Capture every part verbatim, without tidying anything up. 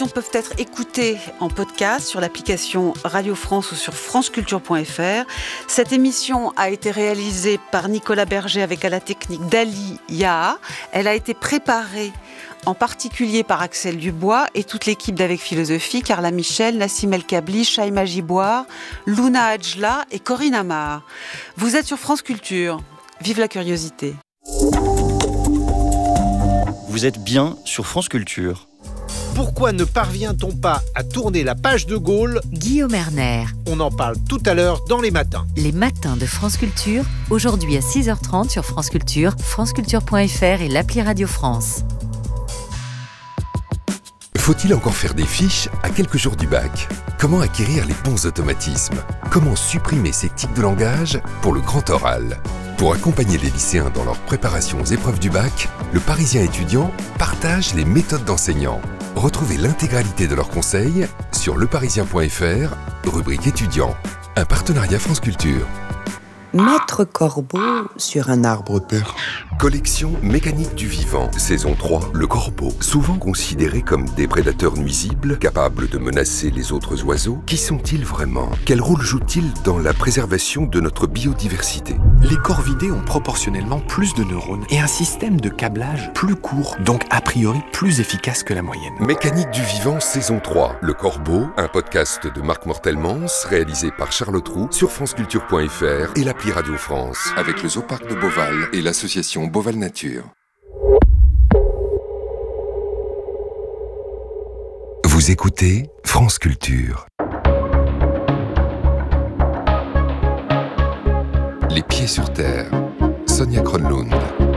peuvent être écoutés en podcast sur l'application Radio France ou sur franceculture point f r. Cette émission a été réalisée par Nicolas Berger avec à la technique Dali Yaha. Elle a été préparée en particulier par Axel Dubois et toute l'équipe d'Avec Philosophie, Carla Michel, Nassim El Kabli, Shaima Giboire, Luna Adjla et Corinne Amar. Vous êtes sur France Culture. Vive la curiosité. Vous êtes bien sur France Culture. Pourquoi ne parvient-on pas à tourner la page de Gaulle ? Guillaume Erner. On en parle tout à l'heure dans Les Matins. Les Matins de France Culture, aujourd'hui à six heures trente sur France Culture, franceculture point f r et l'appli Radio France. Faut-il encore faire des fiches à quelques jours du bac ? Comment acquérir les bons automatismes ? Comment supprimer ces tics de langage pour le grand oral ? Pour accompagner les lycéens dans leur préparation aux épreuves du bac, le Parisien étudiant partage les méthodes d'enseignants. Retrouvez l'intégralité de leurs conseils sur leparisien point f r, rubrique étudiants. Un partenariat France Culture. Maître Corbeau sur un arbre perche. Collection mécanique du vivant, saison trois, le corbeau. Souvent considérés comme des prédateurs nuisibles, capables de menacer les autres oiseaux, qui sont-ils vraiment ? Quel rôle jouent-ils dans la préservation de notre biodiversité ? Les corvidés ont proportionnellement plus de neurones et un système de câblage plus court, donc a priori plus efficace que la moyenne. Mécanique du vivant, saison trois, le corbeau, un podcast de Marc Mortelmans, réalisé par Charlotte Roux sur franceculture point f r et l'appli Radio France, avec le Zooparc de Beauval et l'association Beauval Nature. Vous écoutez France Culture. Les pieds sur terre. Sonia Kronlund.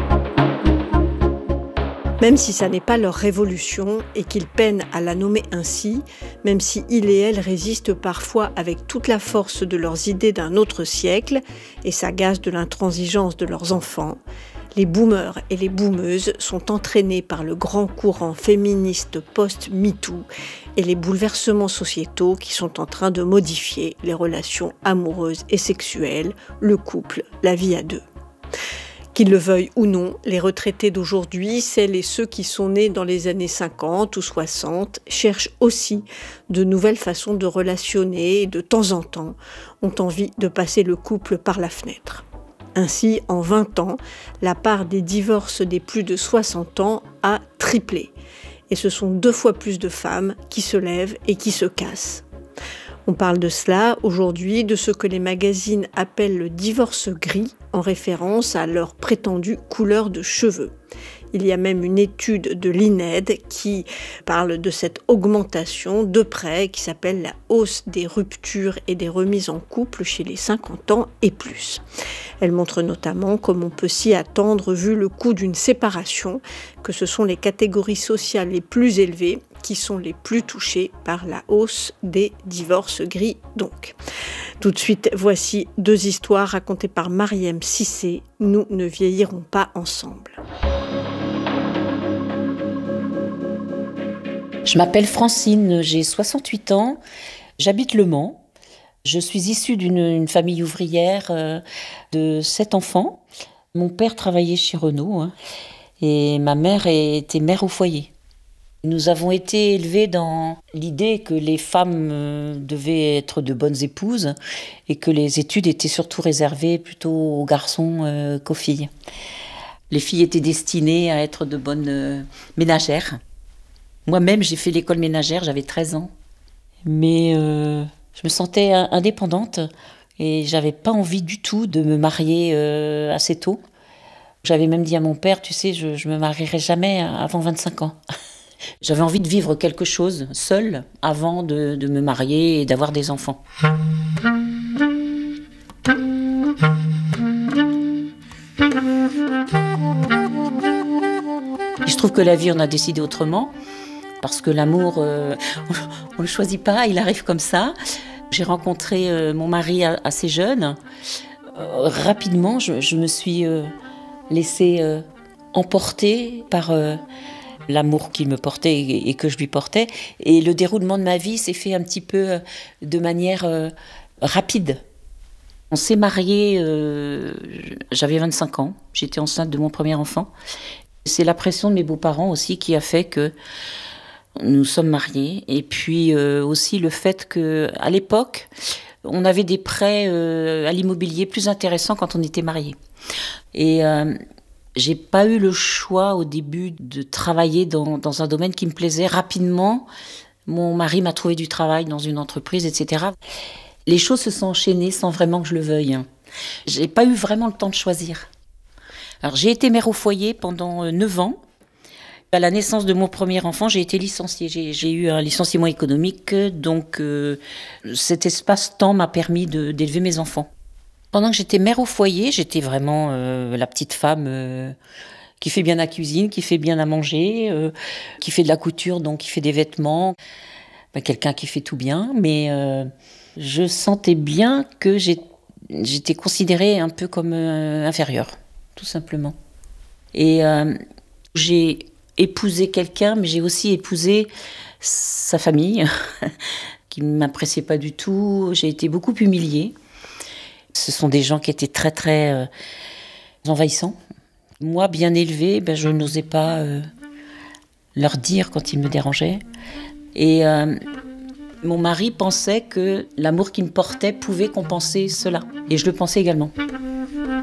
Même si ça n'est pas leur révolution et qu'ils peinent à la nommer ainsi, même si ils et elles résistent parfois avec toute la force de leurs idées d'un autre siècle et s'agacent de l'intransigeance de leurs enfants, les boomers et les boomeuses sont entraînés par le grand courant féministe post-MeToo et les bouleversements sociétaux qui sont en train de modifier les relations amoureuses et sexuelles, le couple, la vie à deux. Qu'ils le veuillent ou non, les retraités d'aujourd'hui, celles et ceux qui sont nés dans les années cinquante ou soixante, cherchent aussi de nouvelles façons de relationner et de temps en temps ont envie de passer le couple par la fenêtre. Ainsi, en vingt ans, la part des divorces des plus de soixante ans a triplé. Et ce sont deux fois plus de femmes qui se lèvent et qui se cassent. On parle de cela aujourd'hui, de ce que les magazines appellent le divorce gris, en référence à leur prétendue couleur de cheveux. Il y a même une étude de l'I N E D qui parle de cette augmentation de près, qui s'appelle la hausse des ruptures et des remises en couple chez les cinquante ans et plus. Elle montre notamment, comme on peut s'y attendre vu le coût d'une séparation, que ce sont les catégories sociales les plus élevées qui sont les plus touchées par la hausse des divorces gris donc. Tout de suite, voici deux histoires racontées par Mariem Cissé. Nous ne vieillirons pas ensemble. Je m'appelle Francine, j'ai soixante-huit ans, j'habite Le Mans. Je suis issue d'une une famille ouvrière euh, de sept enfants. Mon père travaillait chez Renault hein, et ma mère était mère au foyer. Nous avons été élevés dans l'idée que les femmes euh, devaient être de bonnes épouses et que les études étaient surtout réservées plutôt aux garçons euh, qu'aux filles. Les filles étaient destinées à être de bonnes euh, ménagères. Moi-même, j'ai fait l'école ménagère, j'avais treize ans. Mais euh, je me sentais indépendante et j'avais pas envie du tout de me marier euh, assez tôt. J'avais même dit à mon père, tu sais, je, je me marierai jamais avant vingt-cinq ans. J'avais envie de vivre quelque chose seule avant de, de me marier et d'avoir des enfants. Et je trouve que la vie en a décidé autrement. Parce que l'amour, euh, on ne le choisit pas, il arrive comme ça. J'ai rencontré euh, mon mari assez jeune. Euh, rapidement, je, je me suis euh, laissée euh, emporter par euh, l'amour qu'il me portait et, et que je lui portais. Et le déroulement de ma vie s'est fait un petit peu euh, de manière euh, rapide. On s'est mariés, euh, j'avais vingt-cinq ans, j'étais enceinte de mon premier enfant. C'est la pression de mes beaux-parents aussi qui a fait que Nous sommes mariés. Et puis euh, aussi le fait qu'à l'époque, on avait des prêts euh, à l'immobilier plus intéressants quand on était mariés. Et euh, j'ai pas eu le choix au début de travailler dans, dans un domaine qui me plaisait. Rapidement, mon mari m'a trouvé du travail dans une entreprise, et cetera. Les choses se sont enchaînées sans vraiment que je le veuille. J'ai pas eu vraiment le temps de choisir. Alors j'ai été mère au foyer pendant neuf ans. À la naissance de mon premier enfant, j'ai été licenciée. J'ai, j'ai eu un licenciement économique, donc euh, cet espace-temps m'a permis de, d'élever mes enfants. Pendant que j'étais mère au foyer, j'étais vraiment euh, la petite femme euh, qui fait bien la cuisine, qui fait bien à manger, euh, qui fait de la couture, donc qui fait des vêtements. Ben, quelqu'un qui fait tout bien, mais euh, je sentais bien que j'ai, j'étais considérée un peu comme euh, inférieure, tout simplement. Et euh, j'ai épousé quelqu'un, mais j'ai aussi épousé sa famille, qui ne m'appréciait pas du tout. J'ai été beaucoup humiliée. Ce sont des gens qui étaient très, très euh, envahissants. Moi, bien élevée, ben, je n'osais pas euh, leur dire quand ils me dérangeaient. Et euh, mon mari pensait que l'amour qu'il me portait pouvait compenser cela. Et je le pensais également.